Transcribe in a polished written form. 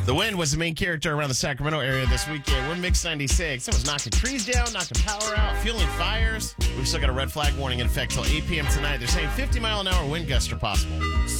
The wind was the main character around the Sacramento area this weekend. We're Mix 96. It was knocking trees down, knocking power out, fueling fires. We've still got a red flag warning in effect till 8 p.m. tonight. They're saying 50-mile-an-hour wind gusts are possible.